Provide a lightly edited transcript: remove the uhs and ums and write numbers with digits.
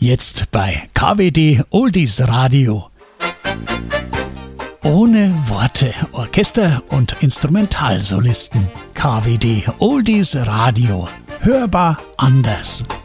Jetzt bei KWD Oldies Radio. Ohne Worte, Orchester und Instrumentalsolisten. KWD Oldies Radio. Hörbar anders.